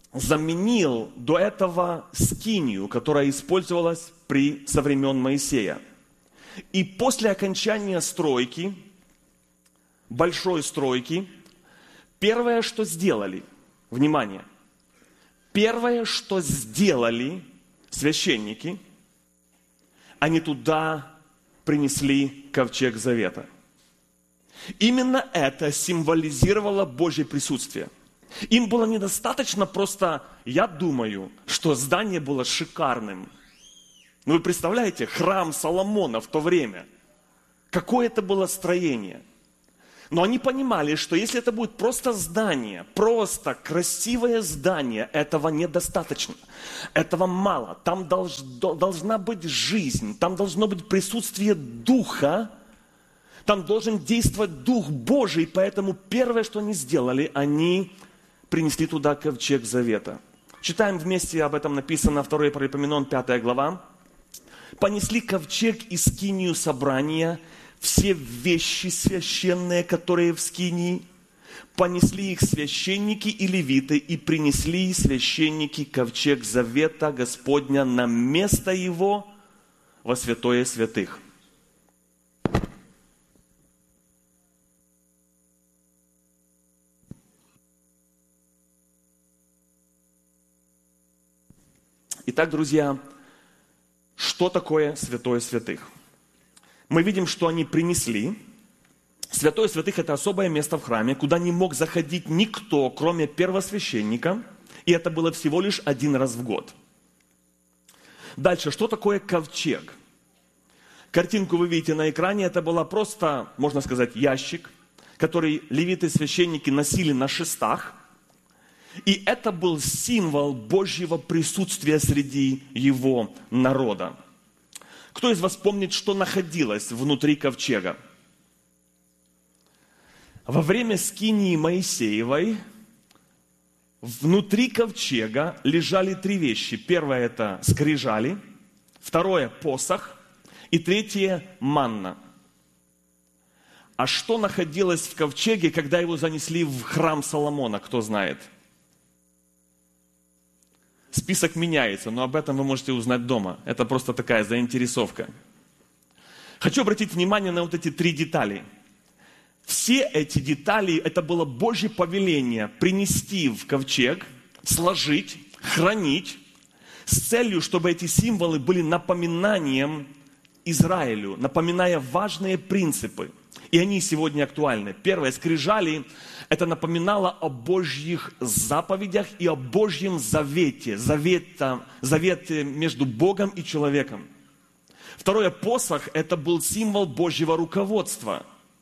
заменил до этого скинию, которая использовалась со времен Моисея. И после окончания стройки, большой стройки, первое, что сделали, внимание, первое, что сделали священники, они туда принесли ковчег завета. Именно это символизировало Божье присутствие. Им было недостаточно просто, я думаю, что здание было шикарным. Ну, вы представляете, храм Соломона в то время. Какое это было строение. Но они понимали, что если это будет просто здание, просто красивое здание, этого недостаточно. Этого мало. Там должна быть жизнь, там должно быть присутствие Духа, там должен действовать Дух Божий. Поэтому первое, что они сделали, они принесли туда ковчег завета. Читаем вместе, об этом написано 2 Паралипоменон, 5 глава. «Понесли ковчег и скинию собрания, все вещи священные, которые в скинии, понесли их священники и левиты, и принесли священники ковчег завета Господня на место его во святое святых». Итак, друзья, что такое святое святых? Мы видим, что они принесли. Святое святых – это особое место в храме, куда не мог заходить никто, кроме первосвященника, и это было всего лишь один раз в год. Дальше, что такое ковчег? Картинку вы видите на экране, это была просто, можно сказать, ящик, который левиты и священники носили на шестах, и это был символ Божьего присутствия среди его народа. Кто из вас помнит, что находилось внутри ковчега? Во время скинии Моисеевой внутри ковчега лежали 3 вещи. Первое – это скрижали, второе – посох, и третье – манна. А что находилось в ковчеге, когда его занесли в храм Соломона, кто знает? Список меняется, но об этом вы можете узнать дома. Это просто такая заинтересовка. Хочу обратить внимание на вот эти 3 детали. Все эти детали, это было Божье повеление принести в ковчег, сложить, хранить, с целью, чтобы эти символы были напоминанием Израилю, напоминая важные принципы. И они сегодня актуальны. Первое, скрижали, это напоминало о Божьих заповедях и о Божьем завете. Завет между Богом и человеком. Второе, посох, это был символ Божьего руководства.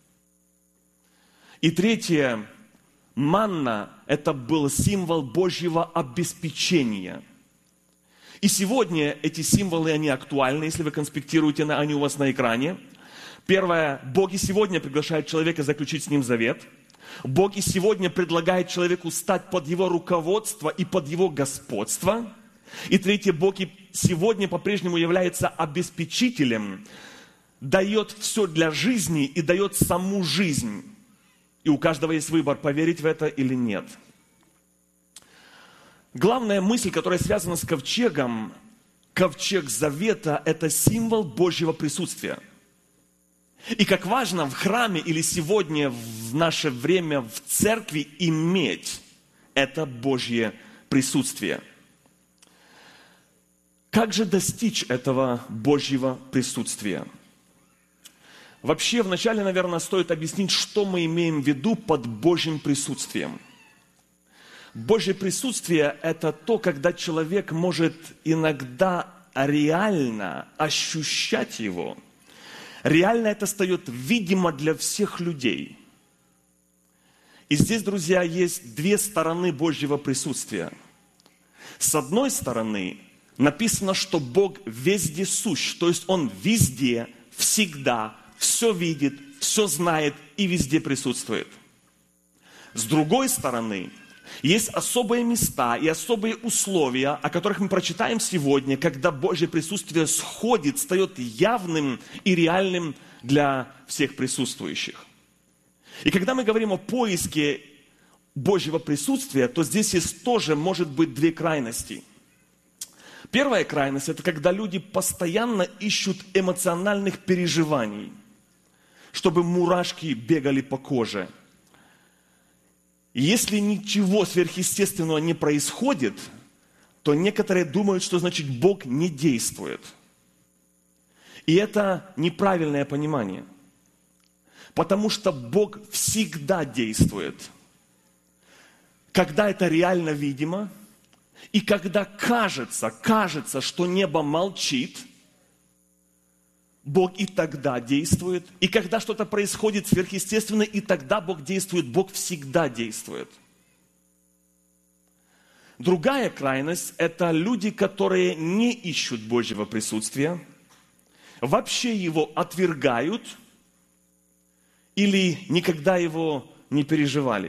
И третье, манна, это был символ Божьего обеспечения. И сегодня эти символы, они актуальны, если вы конспектируете, они у вас на экране. Первое, Бог и сегодня приглашает человека заключить с ним завет. Бог и сегодня предлагает человеку стать под его руководство и под его господство. И третье, Бог и сегодня по-прежнему является обеспечителем, дает все для жизни и дает саму жизнь. И у каждого есть выбор, поверить в это или нет. Главная мысль, которая связана с ковчегом, ковчег завета, это символ Божьего присутствия. И как важно в храме или сегодня в наше время в церкви иметь это Божье присутствие. Как же достичь этого Божьего присутствия? Вообще, вначале, наверное, стоит объяснить, что мы имеем в виду под Божьим присутствием. Божье присутствие – это то, когда человек может иногда реально ощущать его. Реально это стает видимо для всех людей. И здесь, друзья, есть 2 стороны Божьего присутствия. С одной стороны, написано, что Бог везде сущ, то есть Он везде, всегда, все видит, все знает и везде присутствует. С другой стороны, есть особые места и особые условия, о которых мы прочитаем сегодня, когда Божье присутствие сходит, стает явным и реальным для всех присутствующих. И когда мы говорим о поиске Божьего присутствия, то здесь есть тоже может быть две крайности. Первая крайность – это когда люди постоянно ищут эмоциональных переживаний, чтобы мурашки бегали по коже. И если ничего сверхъестественного не происходит, то некоторые думают, что значит Бог не действует. И это неправильное понимание. Потому что Бог всегда действует. Когда это реально видимо, и когда кажется, что небо молчит, Бог и тогда действует. И когда что-то происходит сверхъестественно, и тогда Бог действует. Бог всегда действует. Другая крайность – это люди, которые не ищут Божьего присутствия, вообще его отвергают или никогда его не переживали.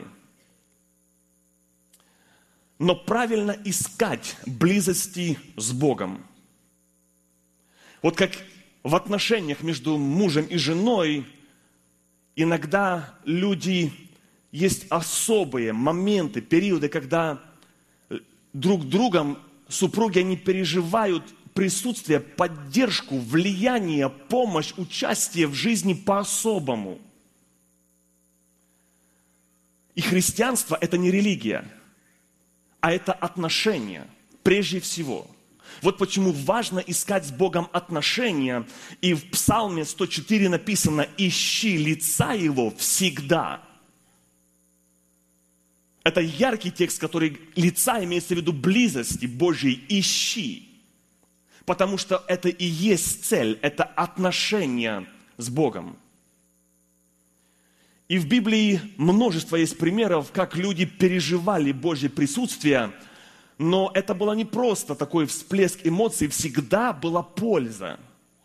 Но правильно искать близости с Богом. Вот как в отношениях между мужем и женой иногда есть особые моменты, периоды, когда друг другом супруги, они переживают присутствие, поддержку, влияние, помощь, участие в жизни по-особому. И христианство – это не религия, а это отношения, прежде всего. Вот почему важно искать с Богом отношения. И в Псалме 104 написано: «Ищи лица Его всегда». Это яркий текст, который лица имеется в виду близости Божьей. Ищи. Потому что это и есть цель, это отношения с Богом. И в Библии множество есть примеров, как люди переживали Божье присутствие, но это было не просто такой всплеск эмоций, всегда была польза.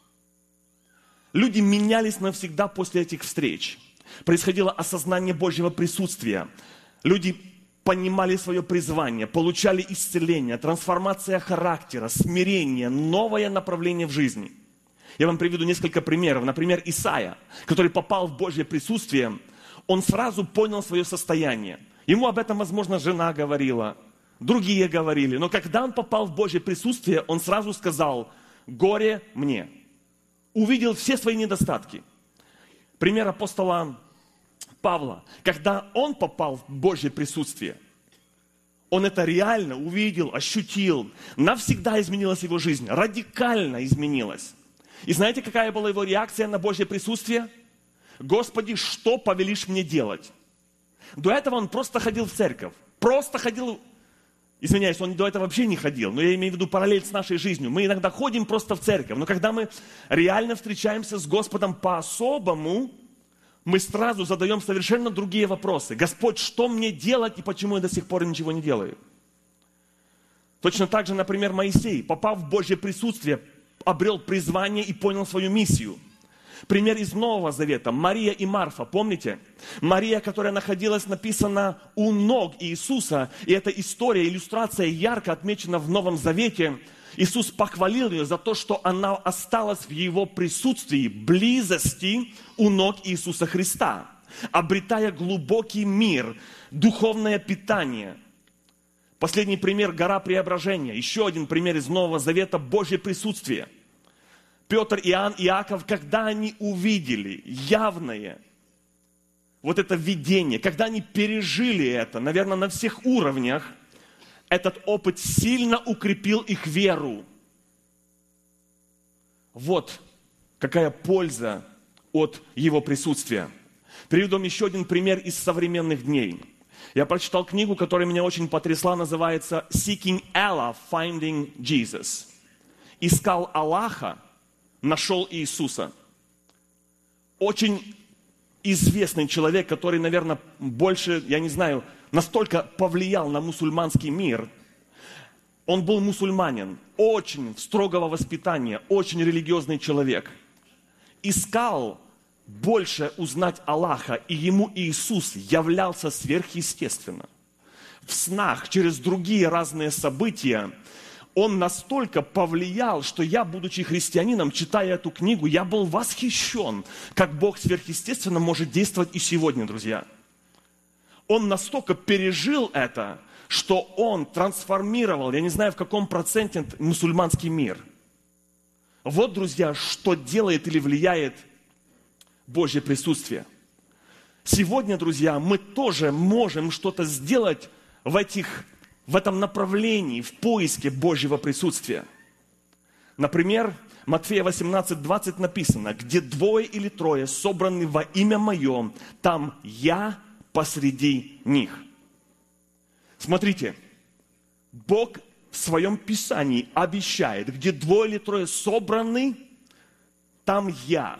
Люди менялись навсегда после этих встреч. Происходило осознание Божьего присутствия. Люди понимали свое призвание, получали исцеление, трансформация характера, смирение, новое направление в жизни. Я вам приведу несколько примеров. Например, Исаия, который попал в Божье присутствие, он сразу понял свое состояние. Ему об этом, возможно, жена говорила, другие говорили. Но когда он попал в Божье присутствие, он сразу сказал: «Горе мне». Увидел все свои недостатки. Пример апостола Павла. Когда он попал в Божье присутствие, он это реально увидел, ощутил. Навсегда изменилась его жизнь, радикально изменилась. И знаете, какая была его реакция на Божье присутствие? «Господи, что повелишь мне делать?» До этого он просто ходил в церковь. Просто ходил, извиняюсь, он до этого вообще не ходил, но я имею в виду параллель с нашей жизнью. Мы иногда ходим просто в церковь, но когда мы реально встречаемся с Господом по-особому, мы сразу задаем совершенно другие вопросы. «Господь, что мне делать и почему я до сих пор ничего не делаю?» Точно так же, например, Моисей, попав в Божье присутствие, обрел призвание и понял свою миссию. Пример из Нового Завета. Мария и Марфа, помните? Мария, которая находилась, написано, у ног Иисуса. И эта история, иллюстрация ярко отмечена в Новом Завете. Иисус похвалил ее за то, что она осталась в Его присутствии, близости у ног Иисуса Христа, обретая глубокий мир, духовное питание. Последний пример – гора Преображения. Еще один пример из Нового Завета – Божье присутствие. Петр, Иоанн, Иаков, когда они увидели явное вот это видение, когда они пережили это, наверное, на всех уровнях, этот опыт сильно укрепил их веру. Вот какая польза от его присутствия. Приведу вам еще один пример из современных дней. Я прочитал книгу, которая меня очень потрясла, называется «Seeking Allah, Finding Jesus». Искал Аллаха, нашел Иисуса. Очень известный человек, который, наверное, больше, я не знаю, настолько повлиял на мусульманский мир. Он был мусульманин, очень строгого воспитания, очень религиозный человек. Искал больше узнать Аллаха, и ему Иисус являлся сверхъестественно. В снах, через другие разные события, он настолько повлиял, что я, будучи христианином, читая эту книгу, я был восхищен, как Бог сверхъестественно может действовать и сегодня, друзья. Он настолько пережил это, что он трансформировал, я не знаю в каком проценте, мусульманский мир. Вот, друзья, что делает или влияет Божье присутствие. Сегодня, друзья, мы тоже можем что-то сделать в этом направлении, в поиске Божьего присутствия. Например, Матфея 18:20 написано: «Где двое или трое собраны во имя Мое, там Я посреди них». Смотрите, Бог в Своем Писании обещает: где двое или трое собраны, там Я.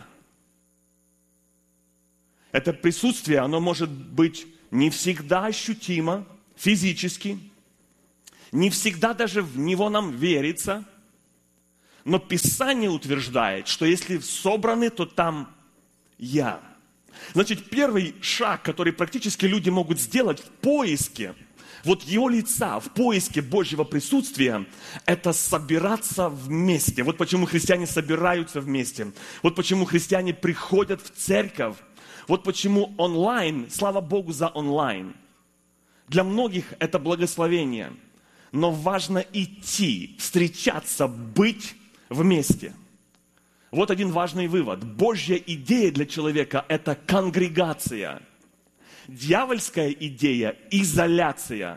Это присутствие, оно может быть не всегда ощутимо физически, не всегда даже в него нам верится, но Писание утверждает, что если собраны, то там Я. Значит, первый шаг, который практически люди могут сделать в поиске вот Его лица, в поиске Божьего присутствия, это собираться вместе. Вот почему христиане собираются вместе. Вот почему христиане приходят в церковь. Вот почему онлайн, слава Богу за онлайн. Для многих это благословение. Но важно идти, встречаться, быть вместе. Вот один важный вывод. Божья идея для человека – это конгрегация. Дьявольская идея – изоляция.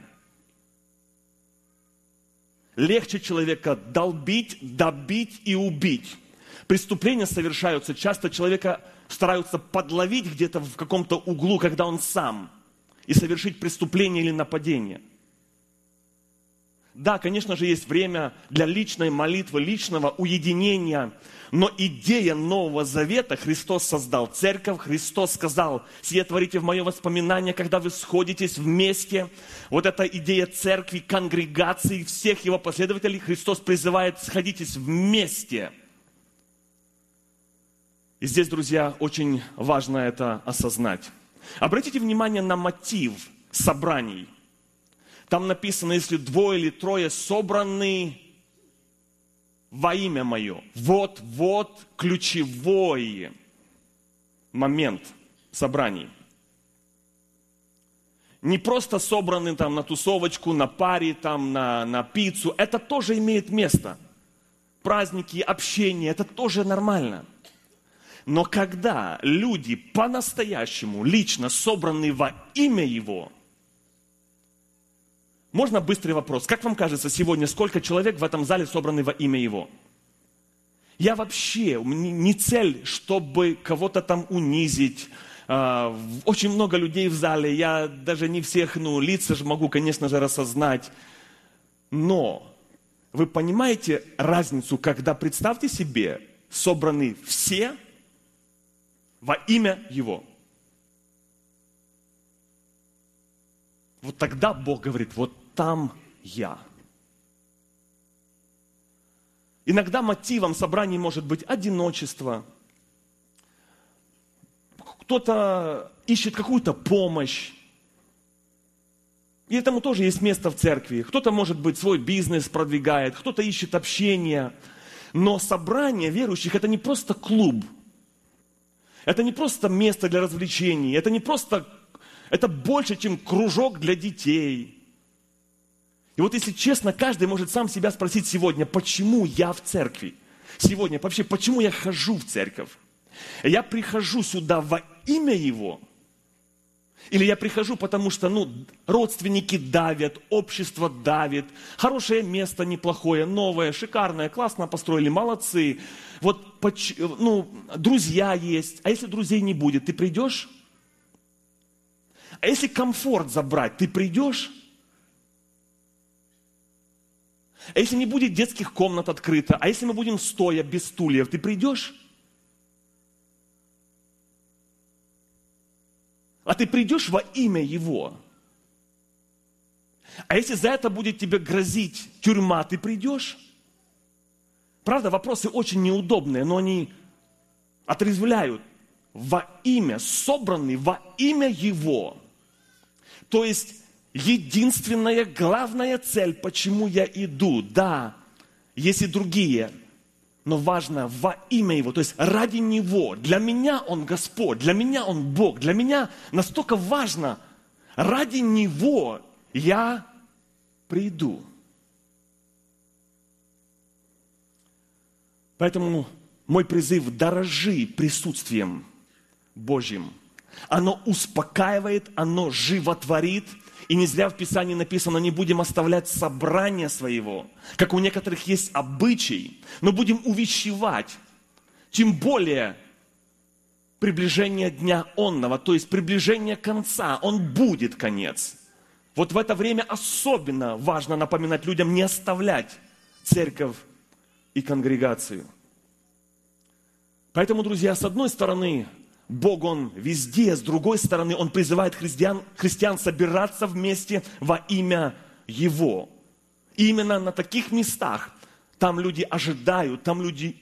Легче человека долбить, добить и убить. Преступления совершаются, часто человека стараются подловить где-то в каком-то углу, когда он сам, и совершить преступление или нападение. Да, конечно же, есть время для личной молитвы, личного уединения, но идея Нового Завета, Христос создал церковь, Христос сказал: «Сие творите в мое воспоминание, когда вы сходитесь вместе». Вот эта идея церкви, конгрегации, всех Его последователей, Христос призывает: «Сходитесь вместе». И здесь, друзья, очень важно это осознать. Обратите внимание на мотив собраний. Там написано: если двое или трое собраны во имя Мое. Вот ключевой момент собраний. Не просто собраны там на тусовочку, на паре, там, на пиццу. Это тоже имеет место. Праздники, общение, это тоже нормально. Но когда люди по-настоящему, лично собраны во имя Его, можно быстрый вопрос? Как вам кажется, сегодня сколько человек в этом зале собраны во имя Его? Я вообще, не цель, чтобы кого-то там унизить. Очень много людей в зале, я даже не всех, лица же могу, конечно же, рассознать. Но вы понимаете разницу, когда, представьте себе, собраны все во имя Его. Вот тогда Бог говорит: вот там Я. Иногда мотивом собраний может быть одиночество. Кто-то ищет какую-то помощь. И этому тоже есть место в церкви. Кто-то, может быть, свой бизнес продвигает, кто-то ищет общение. Но собрание верующих – это не просто клуб. Это не просто место для развлечений. Это не просто... Это больше, чем кружок для детей. И вот если честно, каждый может сам себя спросить сегодня: почему я в церкви? Сегодня вообще, почему я хожу в церковь? Я прихожу сюда во имя Его? Или я прихожу, потому что, родственники давят, общество давит, хорошее место неплохое, новое, шикарное, классно построили, молодцы. Вот, друзья есть. А если друзей не будет, ты придешь? А если комфорт забрать, ты придешь? А если не будет детских комнат открыто? А если мы будем стоя, без стульев, ты придешь? А ты придешь во имя Его? А если за это будет тебе грозить тюрьма, ты придешь? Правда, вопросы очень неудобные, но они отрезвляют. Во имя, собранный во имя Его. То есть, единственная, главная цель, почему я иду. Да, есть и другие, но важно во имя Его, то есть ради Него. Для меня Он Господь, для меня Он Бог, для меня настолько важно ради Него я приду. Поэтому мой призыв: дорожи присутствием Божьим. Оно успокаивает, оно животворит. И не зря в Писании написано: не будем оставлять собрания своего, как у некоторых есть обычай, но будем увещевать. Тем более приближение дня онного, то есть приближение конца. Он будет конец. Вот в это время особенно важно напоминать людям не оставлять церковь и конгрегацию. Поэтому, друзья, с одной стороны, Бог, Он везде, с другой стороны, Он призывает христиан собираться вместе во имя Его. И именно на таких местах там люди ожидают, там люди